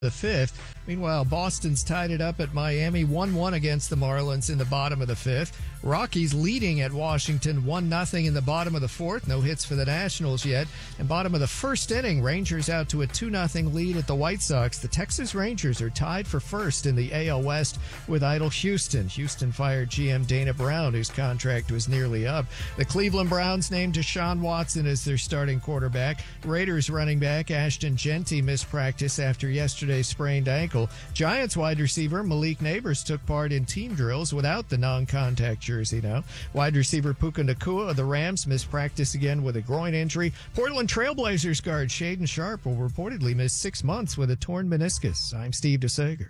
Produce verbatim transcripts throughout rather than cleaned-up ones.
the fifth. Meanwhile, Boston's tied it up at Miami one one against the Marlins in the bottom of the fifth. Rockies leading at Washington one nothing in the bottom of the fourth. No hits for the Nationals yet. And bottom of the first inning, Rangers out to a two nothing lead at the White Sox. The Texas Rangers are tied for first in the A L West with idle Houston. Houston fired G M Dana Brown, whose contract was nearly up. The Cleveland Browns named Deshaun Watson as their starting quarterback. Raiders running back Ashton Genty missed practice after yesterday's sprained ankle. Giants wide receiver Malik Neighbors took part in team drills without the non-contact jersey now. Wide receiver Puka Nacua of the Rams missed practice again with a groin injury. Portland Trailblazers guard Shaden Sharp will reportedly miss six months with a torn meniscus. I'm Steve DeSager.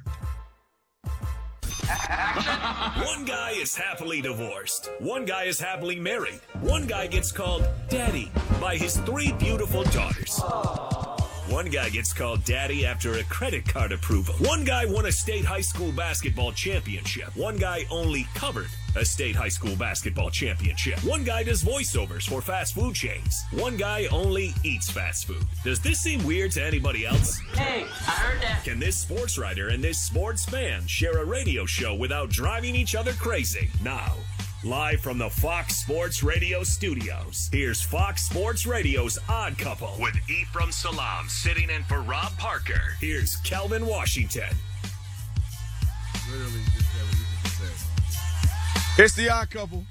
One guy is happily divorced. One guy is happily married. One guy gets called daddy by his three beautiful daughters. One guy gets called daddy after a credit card approval. One guy won a state high school basketball championship. One guy only covered a state high school basketball championship. One guy does voiceovers for fast food chains. One guy only eats fast food. Does this seem weird to anybody else? Hey, I heard that. Can this sports writer and this sports fan share a radio show without driving each other crazy? Now, live from the Fox Sports Radio studios, here's Fox Sports Radio's Odd Couple with Ephraim Salam sitting in for Rob Parker. Here's Kelvin Washington. Literally just said what you just said. It's the Odd Couple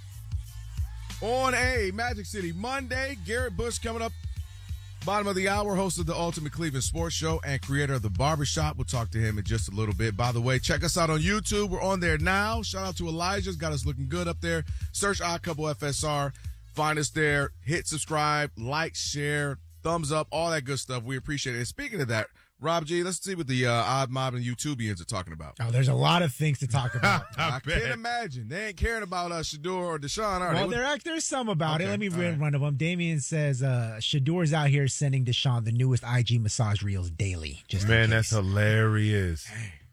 on a Magic City Monday. Garrett Bush coming up bottom of the hour, host of the Ultimate Cleveland Sports Show and creator of The Barbershop. We'll talk to him in just a little bit. By the way, check us out on YouTube. We're on there now. Shout out to Elijah's. Got us looking good up there. Search Odd Couple F S R. Find us there. Hit subscribe, like, share, thumbs up, all that good stuff. We appreciate it. And speaking of that, Rob G, let's see what the uh, Odd Mob and YouTubians are talking about. Oh, there's a lot of things to talk about. I, I can't imagine. They ain't caring about uh, Shador or Deshaun, are well, they? there, there's some about okay, it. Let me read right. one of them. Damien says uh, Shador's out here sending Deshaun the newest I G massage reels daily. Just Man, that's hilarious.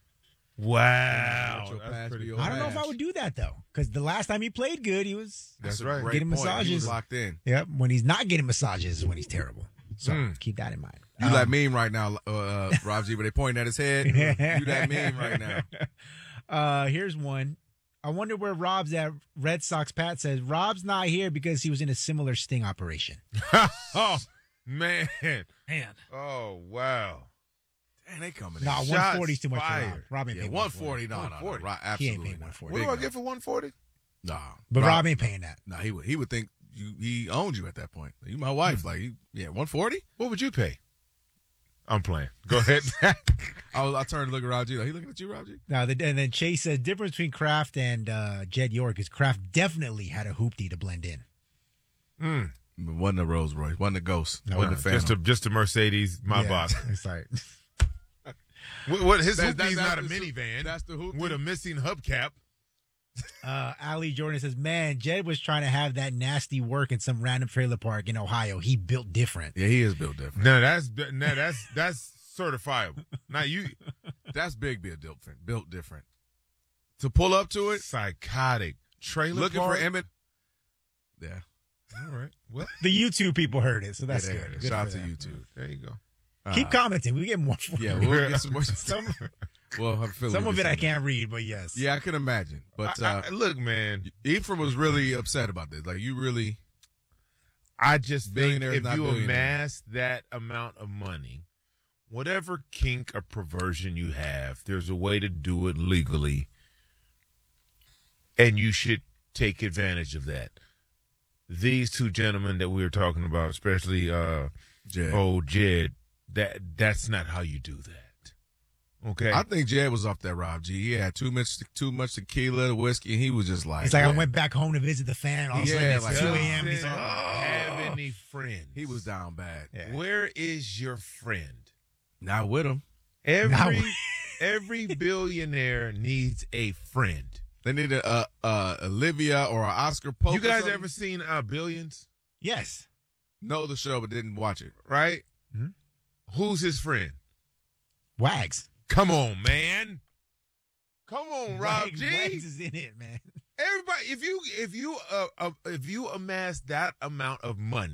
Wow. That's pretty I don't know if I would do that, though, because the last time he played good, he was That's right. getting Great point. massages. He was locked in. Yep. When he's not getting massages is when he's terrible. So Mm. keep that in mind. You Um, that meme right now, uh, uh, Rob G, where they pointing at his head. You that meme right now. Uh, here's one. I wonder where Rob's at. Red Sox Pat says Rob's not here because he was in a similar sting operation. Oh, man. Man. Oh, wow. Damn, they coming in. No, Shots one forty is too much for Rob. fired. Rob ain't Yeah, paying one forty. No, no, no. one forty. Right, He ain't absolutely paying not. one forty. What Big do I no. get for one forty? Nah. But Rob ain't paying that. Nah, he would, he would think you, he owned you at that point. You my wife. Like, you, yeah, one forty? What would you pay? I'm playing. Go ahead. I, was, I turned to look at Rob G. Like, he looking at you, Rob G? No, the, and then Chase says difference between Kraft and uh, Jed York is Kraft definitely had a hoopty to blend in. Mm. It wasn't a Rolls Royce. Wasn't a Ghost. No, wasn't a Phantom. Just a, just a Mercedes, my Yeah, box. It's like What, what, his That- hoopty that- is that's not a the su- minivan that's the hoopty? with a missing hubcap. uh, Ali Jordan says, man, Jed was trying to have that nasty work in some random trailer park in Ohio. He built different. Yeah, he is built different. No, that's no, that's that's certifiable. Now you That's big built different. Built different. To pull up to it, psychotic trailer looking park? for Emmett. Yeah. All right. Well, The YouTube people heard it, so that's yeah, good. there it is. Good Shout out for to them. you, too. there you go. Keep Uh, commenting. We get more. Yeah, we'll get some more. some Well, I feel some we'll of get it I some can't read, but yes. Yeah, I can imagine. But I- uh, I- look, man, Ephraim was really upset about this. Like, you really. I just think Billionaires, if not you billionaires. amass that amount of money, whatever kink or perversion you have, there's a way to do it legally, and you should take advantage of that. These two gentlemen that we were talking about, especially uh, Jed. oh Jed, that that's not how you do that. Okay, I think Jed was off that Rob G. He had too much too much tequila, whiskey, and he was just like. It's like I yeah. went back home to visit the fan. All of a Yeah, sudden it's like, two oh, a.m. He's Doesn't like, have any friends. He was down bad. Yeah. Where is your friend? Not with him. Every Now- every billionaire needs a friend. They needed a, a Olivia or an Oscar Pope. You or guys something. ever seen uh, Billions? yes. know the show but didn't watch it? Right? Hmm? Who's his friend? Wags. Come on, man. Come on, Rob Wags, G. Wags is in it, man. Everybody, if you if you uh, uh if you amass that amount of money,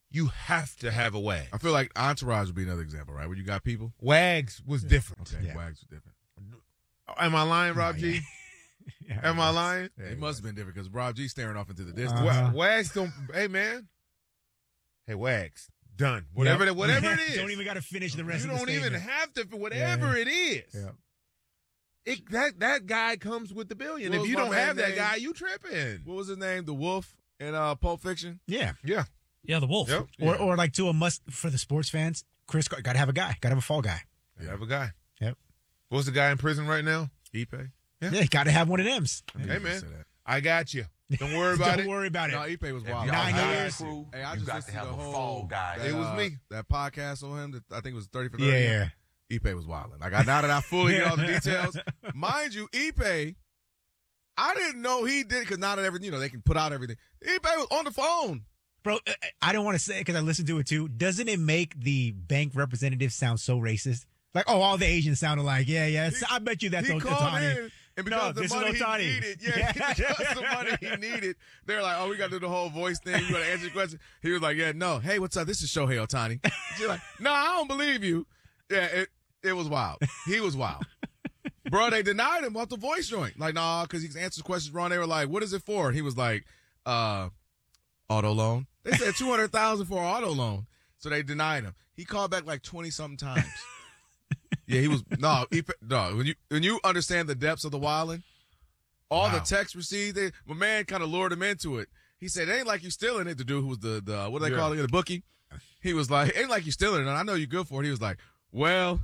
you have to have a Wags. I feel like Entourage would be another example, right? Where you got people. Wags was different. Okay, Yeah. Wags was different. Am I lying, Rob Oh, G? yeah. Am I lying? Yeah, it must have been different because Rob G staring off into the distance. Uh-huh. Wa- Wags don't. Hey man. Hey Wags. Done. Whatever. Yep. It, whatever it is. Don't even got to finish the rest you of the don't even statement. have to. Whatever Yeah. it is. Yeah. It, that that guy comes with the billion. What If was you my don't man's have that name? guy, you tripping. What was his name? The Wolf in uh, Pulp Fiction. Yeah. Yeah. Yeah, the Wolf. Yep. Or, or like to a must for the sports fans, Chris got to have a guy, got to have a fall guy. You have a guy. Yep. What's the guy in prison right now? Ipe. Yeah. Yeah, got to have one of them's. I knew Hey you were gonna man, say that. I got you. Don't worry about Don't it. worry about No, it. Ipe was If wild. y'all Nine got a years. crew, Hey, I you just got to listened have the a whole, fall guy. That, It was uh, me. That podcast on him. That I think it was thirty for thirty. Yeah, yeah. Ipe was wilding. Like I now that I fully get all the details, mind you, Ipe, I didn't know he did because now that everything, you know, they can put out everything. Ipe was on the phone. Bro, uh, I don't want to say it because I listened to it too. Doesn't it make the bank representative sound so racist? Like, oh, all the Asians sound alike. Yeah, yeah. He- I bet you that's He Ot- called Ohtani. in, and No, because the this is money he Ohtani. needed, yeah, Yeah. because the money he needed, they're like, oh, we got to do the whole voice thing. You got to answer your question. He was like, yeah, no, hey, what's up? This is Shohei Ohtani. She's like, no, I don't believe you. Yeah, it it was wild. He was wild. Bro, they denied him off the voice joint. Like, nah, because he answers questions wrong. They were like, what is it for? And he was like, uh, auto loan. They said two hundred thousand dollars for an auto loan. So they denied him. He called back like twenty-something times. Yeah, he was no, he, no. When you when you understand the depths of the wilding, all the Wow. texts received, they, my man kind of lured him into it. He said, "It ain't like you stealing it." The dude who was the the what do they Yeah. call it, the bookie. He was like, "It ain't like you stealing it." And I know you're good for it. He was like, "Well,"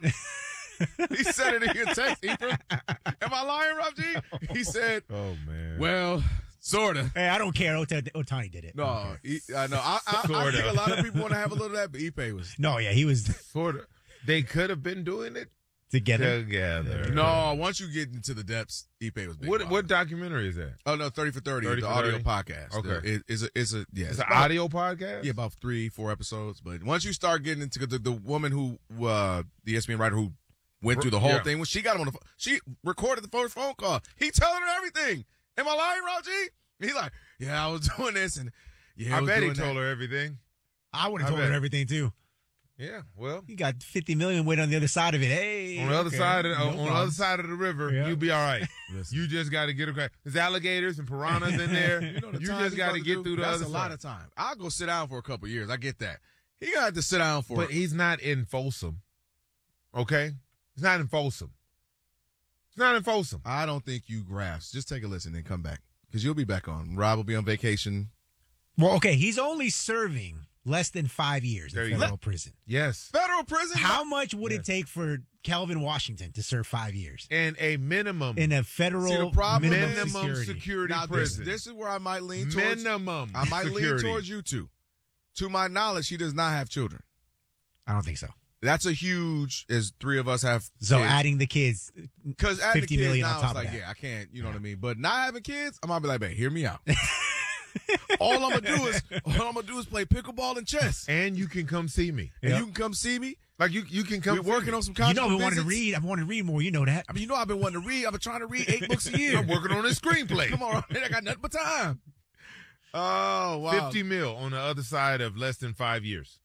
he said it in your text. Ephraim. Am I lying, Rob G? He said, Oh man. "Well, sorta." Hey, I don't care. Ot- Otani did it. I don't No, care. he, I know. I, I, I Sorta. think a lot of people want to have a little of that, but Ipe was. No, yeah, he was Sort of. They could have been doing it together. together. No, once you get into the depths, Ipe was big. What wild. what documentary is that? Oh no, thirty for thirty, thirty the for audio thirty? podcast. Okay. The- it- it's a, it's a yeah, It's an about- audio podcast. Yeah, about three, four episodes. But once you start getting into the, the woman who, uh, the E S P N writer who went through the whole Yeah. thing, when she got him on the phone, she recorded the first phone call. He telling her everything. Am I lying, Raji? He's like, yeah, I was doing this, and yeah, I, I was bet he doing told that. her everything. I would I have told bet. her everything too. Yeah. Well, You got fifty million waiting on the other side of it. Hey, on the other okay. side of No on the problem. other side of the river, Yeah. you'll be all right. Listen. You just got to get across. There's alligators and piranhas in there. You know the you time just he's got about to get do? through the That's other a lot side. of time. I'll go sit down for a couple years. I get that. He got to sit down for. But he's not in Folsom. Okay, he's not in Folsom. He's not in Folsom. I don't think you grasp. Just take a listen and come back because you'll be back on. Rob will be on vacation. Well, okay, he's only serving less than five years There in you go. federal prison. Yes, Federal prison. How much would Yes. it take for Calvin Washington to serve five years and a minimum in a federal See, the problem minimum, is- minimum security? security, Now this, prison. this is where I might lean towards. minimum. I might security. lean towards you two. To my knowledge, he does not have children. I don't think so. That's a huge. As three of us have. So adding the kids, because adding the fifty kids million now on top it's of like that. yeah, I can't. You know what I mean. But not having kids, I might be like, babe, hear me out. all I'm gonna do is all I'm gonna do is play pickleball and chess, and you can come see me. and Yep. you can come see me. Like you, you can come. We're see working me. on some. you know, I've conjugal been wanting to visits. read. I've wanted to read more. You know that. I mean, you know, I've been wanting to read. I've been trying to read eight books a year. I'm working on a screenplay. Come on, I got nothing but time. Oh wow. Fifty mil on the other side of less than five years.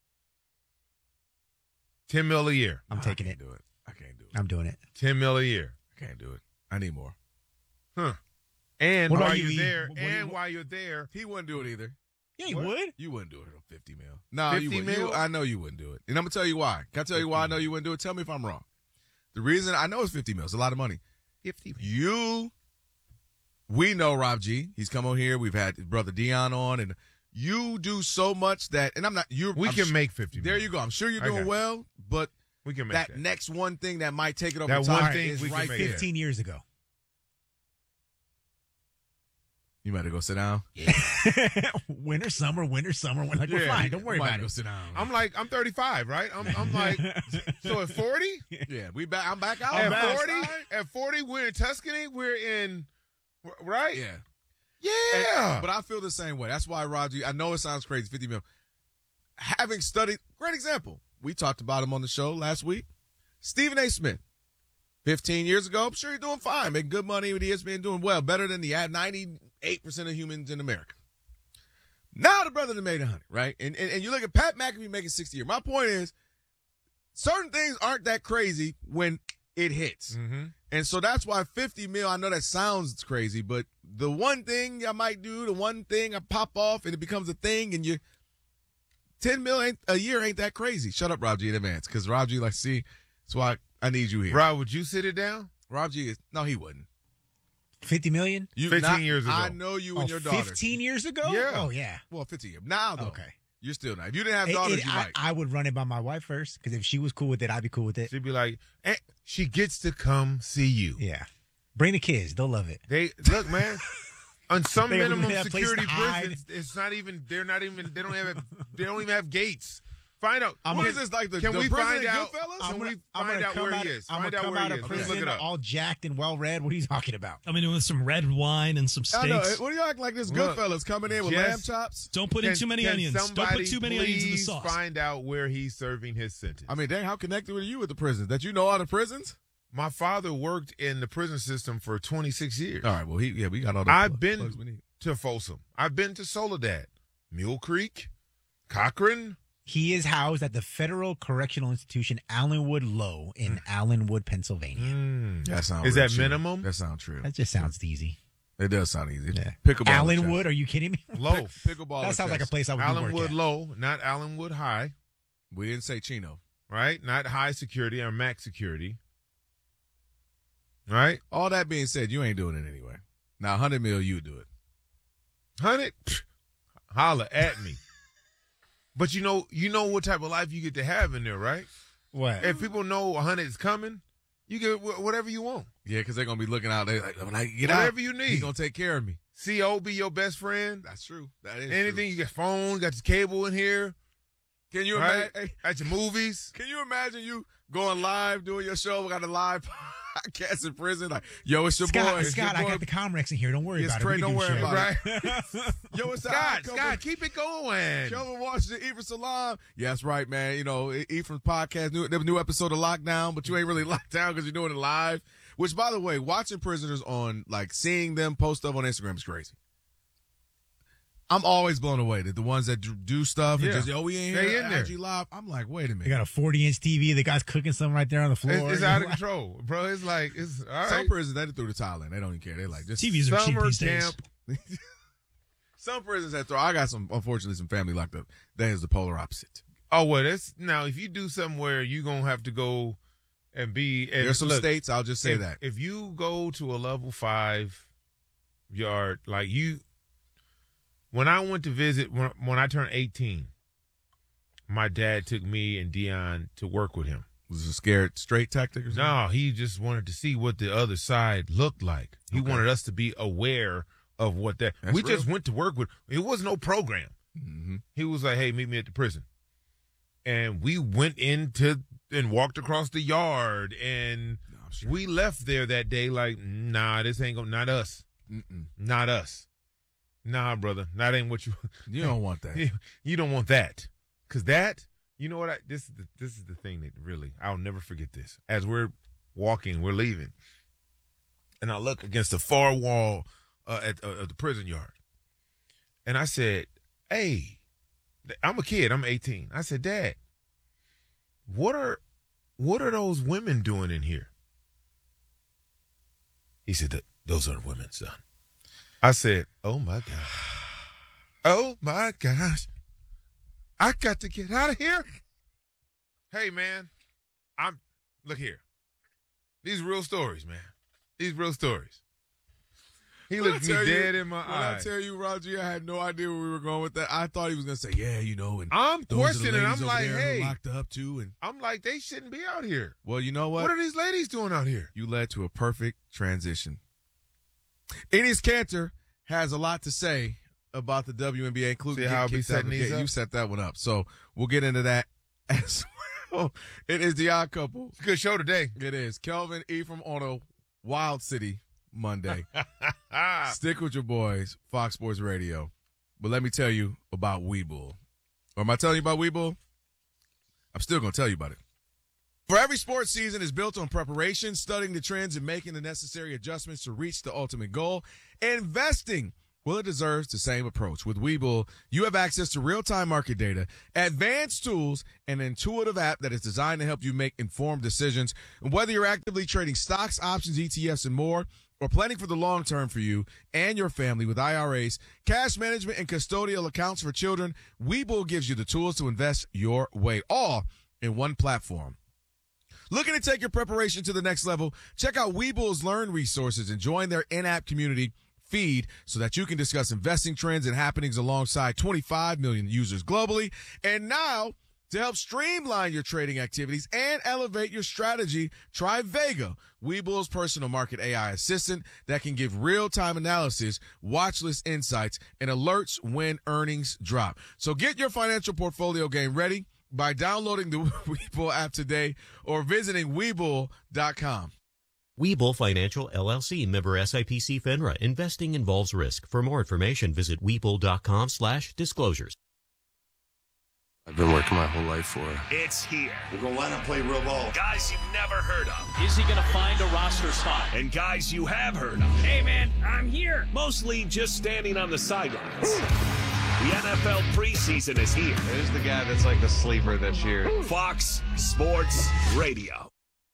Ten mil a year. I'm taking I it. can't do it. I can't do it. I'm doing it. Ten mil a year. I can't do it. I need more. Huh. And What about while you, you're E? there, What- what- and what- while you're there, He wouldn't do it either. Yeah, you What? would. You wouldn't do it on fifty mil. No, you fifty wouldn't. You- mil? I know you wouldn't do it. And I'm going to tell you why. Can I tell you why I know you wouldn't do it? Tell me if I'm wrong. The reason I know it's fifty mil. It's a lot of money. fifty mil. You, we know Rob G. He's come on here. We've had his brother Dion on. And you do so much that, and I'm not, you're. We I'm can su- make fifty mil. There you go. I'm sure you're I got doing you. well, but We can make that, that. next one thing that might take it over That top one thing is we can right make there. it. Fifteen years ago. You better go sit down. winter, summer, winter, summer. We're like, we're Yeah. fine. Don't worry Might about go it. sit down. I'm like, I'm thirty-five, right? I'm, I'm like, so at forty, yeah, we back. I'm back out. at I'm forty, outside. at forty, we're in Tuscany. We're in, right? Yeah. Yeah. And- but I feel the same way. That's why, Roger, I know it sounds crazy, fifty mil. Having studied, great example. We talked about him on the show last week. Stephen A. Smith, fifteen years ago, I'm sure you're doing fine, making good money with E S P N, doing well, better than the ninety-eight percent of humans in America. Now the brother that made a hundred, right? And, and and you look at Pat McAfee making sixty a year. My point is, certain things aren't that crazy when it hits. Mm-hmm. And so that's why fifty mil, I know that sounds crazy, but the one thing I might do, the one thing I pop off and it becomes a thing and you, ten mil ain't, a year ain't that crazy. Shut up, Rob G, in advance, because Rob G, like, see, that's why I need you here. Rob, would you sit it down? Rob G is, no, he wouldn't. fifty million? You, fifteen not, years ago. I know you and Oh, your daughter. fifteen years ago? Yeah. Oh, yeah. Well, fifteen years. Now, though. Okay. You're still not. If you didn't have It- daughters, it- you I, might. I would run it by my wife first, because if she was cool with it, I'd be cool with it. She'd be like, eh, she gets to come see you. Yeah. Bring the kids. They'll love it. They look, man. On some They have minimum a place security to hide. prisons, it's not even. They're not even. They don't have. They don't even have gates. Find out. I'm What gonna- is this, like the, Can the we prison find in out? Goodfellas? Can I'm we gonna- I'm find gonna out come where out- he is? I'm Find gonna out come where out he of is. Let's prison look it up. all jacked and well read. What are you talking about? I mean, with some red wine and some I know. steaks. What do you act like this Look, Goodfellas coming in with just- lamb chops? Don't put in Can- too many can onions. Don't put somebody too many onions in the please sauce. Find out where he's serving his sentence. I mean, dang, how connected were you with the prisons? That you know all the prisons? My father worked in the prison system for twenty-six years. All right, well, he yeah, we got all the I've plug- been plugs we need. to Folsom. I've been to Soledad, Mule Creek, Cochran. He is housed at the Federal Correctional Institution, Allenwood Low, in Allenwood, Pennsylvania. Mm. That sounds Is real that true. minimum? That sounds true. That just sounds easy. It does sound easy. Yeah. Pickleball. Allenwood? Are you kidding me? Low. Pickleball. That sounds like a place I would do work Allenwood at. Low, not Allenwood High, We didn't say Chino. right? Not high security or max security. Right? All that being said, you ain't doing it anyway. Now, one hundred mil, you do it. Hundred, holla at me. But you know, you know what type of life you get to have in there, right? What? If people know a hundred is coming, you get wh- whatever you want, Yeah, because they're going to be looking out. They're like, when I get whatever out, you he's need. going to take care of me. C O be your best friend. That's true. That is Anything, you got phone, got your cable in here, True. Can you right? imagine? Got your movies. Can you imagine you going live doing your show? We got a live podcast in prison. Like, yo, it's your Scott, boy. It's Scott, your I boy. got the Comrex in here. Don't worry Yes, about Trey, it. We don't can do worry shit. about Right? Yo, it's Scott, Scott, keep it going. Kelvin Washington, Ephraim Salam. Yeah, that's right, man. You know, E- Ephraim's podcast, new, there was a new episode of Lockdown, but you ain't really locked down because you're doing it live. Which, by the way, watching prisoners on, like, seeing them post stuff on Instagram is crazy. I'm always blown away that the ones that do- do stuff and Yeah. just, oh, we ain't They here, in there. I G Live. I'm like, wait a They minute. got a forty inch T V. The guy's cooking something right there on the floor. It's, it's out of control, bro. It's like it's all right. Some prisons, they threw the towel in. They don't even care. They're like, just T Vs are cheap Summer these days. camp. some prisons that throw. I got some, unfortunately, some family locked up. That is the polar opposite. Oh well, that's now if you do something where you gonna have to go and be. And There's some look, states, I'll just say if, that. if you go to a level five yard, like you, when I went to visit when when I turned eighteen, my dad took me and Dion to work with him. Was it a scared straight tactic or something? No, he just wanted to see what the other side looked like. He Okay. wanted us to be aware of what that. That's we real. just went to work with. It was no program. Mm-hmm. He was like, "Hey, meet me at the prison," and we went into and walked across the yard, and No, I'm sure. we left there that day like, "Nah, this ain't gonna, not us, Mm-mm. not us, nah, brother, that ain't what you, You don't want that. you don't want that, cause that, you know what? I, this is the, this is the thing that really, I'll never forget this. As we're walking, we're leaving, and I look against the far wall uh, at uh, of the prison yard, and I said, "Hey." I'm a kid. I'm eighteen. I said, "Dad, what are what are those women doing in here?" He said, "Th- "Those are women, son." I said, "Oh my gosh, oh my gosh, I got to get out of here." Hey man, I'm look here. These real stories, man. These real stories. He When I looked me tell you- dead in my When I eye. tell you, Roger, I had no idea where we were going with that. I thought he was going to say, yeah, you know, and I'm those are the questioning. ladies I'm over like, there who hey, locked up too. And I'm like, they shouldn't be out here. well, you know what? What are these ladies doing out here? You led to a perfect transition. Enes Kanter has a lot to say about the W N B A, including See how I getting be kicked out of setting the these game. up? You set that one up. So we'll get into that as well. It is the Odd Couple. It's a good show today. It is Kelvin Ephraim on a Wild City Monday. Stick with your boys, Fox Sports Radio. But let me tell you about Webull. Or am I telling you about Webull? I'm still going to tell you about it. For every sports season is built on preparation, studying the trends, and making the necessary adjustments to reach the ultimate goal. Investing Well, it deserves the same approach. With Webull, you have access to real-time market data, advanced tools, and an intuitive app that is designed to help you make informed decisions. And whether you're actively trading stocks, options, E T Fs, and more, or planning for the long term for you and your family with I R As, cash management, and custodial accounts for children, Webull gives you the tools to invest your way, all in one platform. Looking to take your preparation to the next level? Check out Webull's Learn resources and join their in-app community feed so that you can discuss investing trends and happenings alongside twenty-five million users globally. And now, to help streamline your trading activities and elevate your strategy, try Vega, Webull's personal market A I assistant that can give real-time analysis, watch list insights, and alerts when earnings drop. So get your financial portfolio game ready by downloading the Webull app today or visiting Webull dot com. Webull Financial, L L C, member S I P C FINRA. Investing involves risk. For more information, visit Webull.com slash disclosures. I've been working my whole life for it. It's here. We're going to line up, play real ball. Guys you've never heard of. Is he going to find a roster spot? And guys you have heard of. Hey, man, I'm here. Mostly just standing on the sidelines. The N F L preseason is here. Who's the guy that's like the sleeper this year? Fox Sports Radio.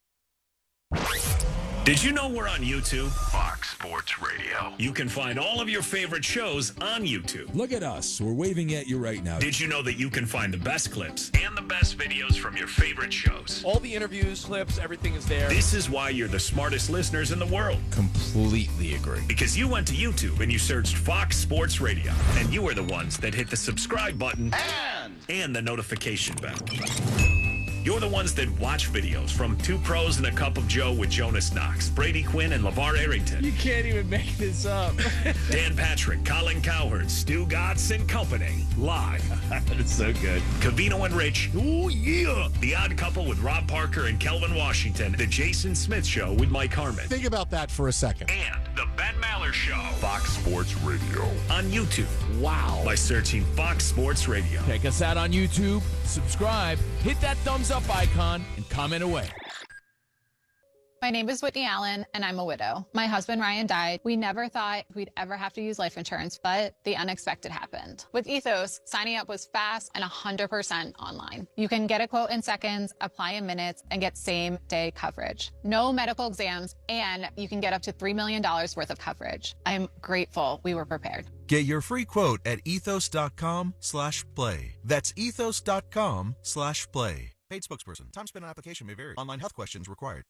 Did you know we're on YouTube? Fox Sports Radio. You can find all of your favorite shows on YouTube. Look at us. We're waving at you right now. Did you know that you can find the best clips and the best videos from your favorite shows? All the interviews, clips, everything is there. This is why you're the smartest listeners in the world. Completely agree. Because you went to YouTube and you searched Fox Sports Radio, and you are the ones that hit the subscribe button And, and the notification bell. You're the ones that watch videos from Two Pros and a Cup of Joe with Jonas Knox, Brady Quinn, and LeVar Arrington. you can't even make this up. Dan Patrick, Colin Cowherd, Stu Gotts and Company. Live. It's so good. Cavino and Rich. Oh, yeah. The Odd Couple with Rob Parker and Kelvin Washington. The Jason Smith Show with Mike Harmon. Think about that for a second. And The Ben Maller Show. Fox Sports Radio. On YouTube. Wow. By searching Fox Sports Radio. Check us out on YouTube, subscribe, hit that thumbs up icon, and comment away. My name is Whitney Allen, and I'm a widow. My husband, Ryan, died. We never thought we'd ever have to use life insurance, but the unexpected happened. With Ethos, signing up was fast and one hundred percent online. You can get a quote in seconds, apply in minutes, and get same-day coverage. No medical exams, and you can get up to three million dollars worth of coverage. I'm grateful we were prepared. Get your free quote at ethos.com slash play. That's ethos.com slash play. Paid spokesperson. Time spent on application may vary. Online health questions required.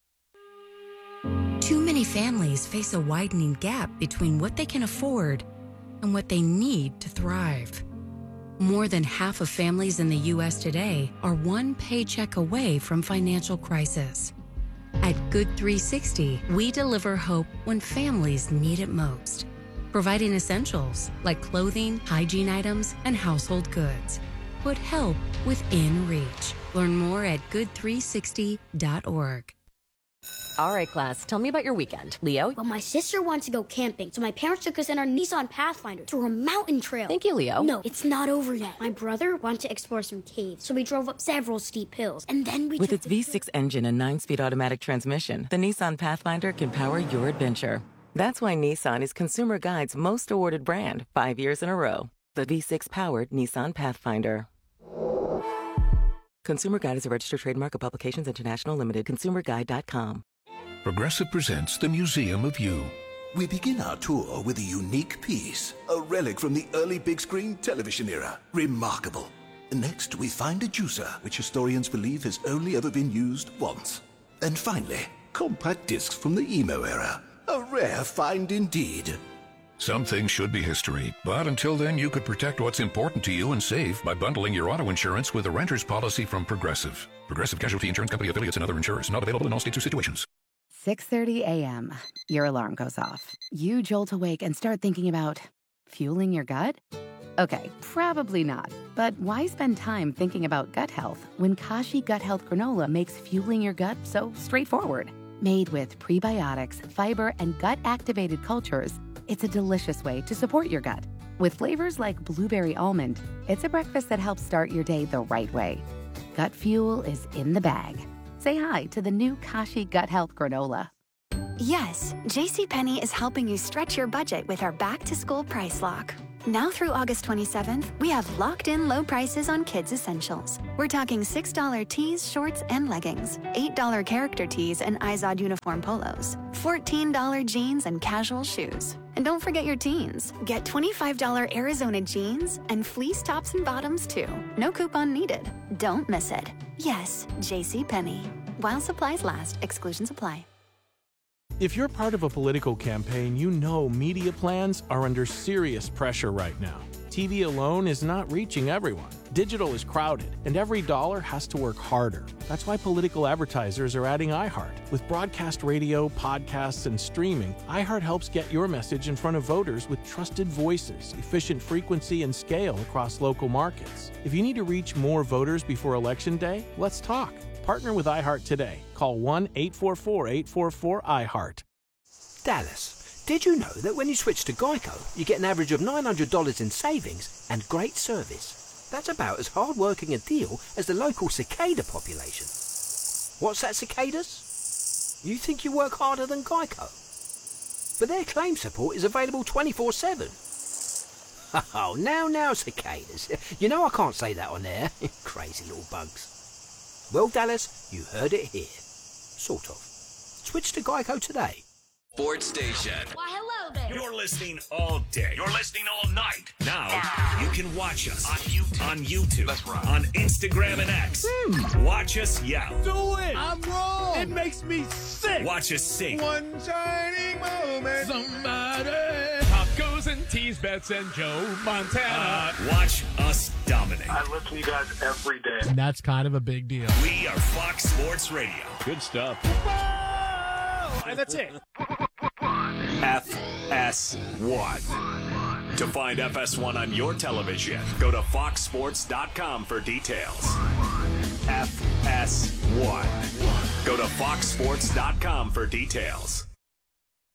Too many families face a widening gap between what they can afford and what they need to thrive. More than half of families in the U S today are one paycheck away from financial crisis. At Good three sixty, we deliver hope when families need it most, providing essentials like clothing, hygiene items, and household goods. Put help within reach. Learn more at good three sixty dot org. All right, class, tell me about your weekend. Leo? Well, my sister wants to go camping, so my parents took us in our Nissan Pathfinder through a mountain trail. Thank you, Leo. No, it's not over yet. My brother wanted to explore some caves, so we drove up several steep hills, and then we With its V six engine and nine-speed automatic transmission, the Nissan Pathfinder can power your adventure. That's why Nissan is Consumer Guide's most awarded brand, five years in a row. The V six-powered Nissan Pathfinder. Consumer Guide is a registered trademark of Publications International Limited. consumer guide dot com. Progressive presents the Museum of You. We begin our tour with a unique piece, a relic from the early big screen television era. Remarkable. Next, we find a juicer, which historians believe has only ever been used once. And finally, compact discs from the emo era. A rare find indeed. Some things should be history, but until then, you could protect what's important to you and save by bundling your auto insurance with a renter's policy from Progressive. Progressive Casualty Insurance Company affiliates and other insurers. Not available in all states or situations. six thirty a.m. Your alarm goes off. You jolt awake and start thinking about fueling your gut? Okay, probably not. But why spend time thinking about gut health when Kashi Gut Health Granola makes fueling your gut so straightforward? Made with prebiotics, fiber, and gut-activated cultures, it's a delicious way to support your gut. With flavors like blueberry almond, it's a breakfast that helps start your day the right way. Gut fuel is in the bag. Say hi to the new Kashi Gut Health Granola. Yes, JCPenney is helping you stretch your budget with our back-to-school price lock. Now through August twenty-seventh, we have locked-in low prices on kids' essentials. We're talking six dollar tees, shorts, and leggings, eight dollar character tees and Izod uniform polos, fourteen dollar jeans and casual shoes. And don't forget your teens. Get twenty-five dollar Arizona jeans and fleece tops and bottoms, too. No coupon needed. Don't miss it. Yes, JCPenney. While supplies last, exclusions apply. If you're part of a political campaign, you know media plans are under serious pressure right now. T V alone is not reaching everyone. Digital is crowded, and every dollar has to work harder. That's why political advertisers are adding iHeart. With broadcast radio, podcasts, and streaming, iHeart helps get your message in front of voters with trusted voices, efficient frequency, and scale across local markets. If you need to reach more voters before Election Day, let's talk. Partner with iHeart today. Call one eight four four, eight four four, I heart. Dallas, did you know that when you switch to Geico, you get an average of nine hundred dollars in savings and great service? That's about as hard-working a deal as the local cicada population. What's that, cicadas? You think you work harder than Geico? But their claim support is available twenty-four seven. Oh, now, now, cicadas. You know I can't say that on air. Crazy little bugs. Well, Dallas, you heard it here. Sort of. Switch to Geico today. Sports Station. Why, hello there. You're listening all day. You're listening all night. Now, you can watch us on YouTube. On YouTube. That's right. On Instagram and X. Hmm. Watch us yell. Do it. I'm wrong. It makes me sick. Watch us sing. One shining moment. Somebody. Tacos and teas, bets and Joe Montana. Uh, watch us dominate. I listen to you guys every day. And that's kind of a big deal. We are Fox Sports Radio. Good stuff. And that's it. F S one. To find F S one on your television, go to fox sports dot com for details. F S one. Go to fox sports dot com for details.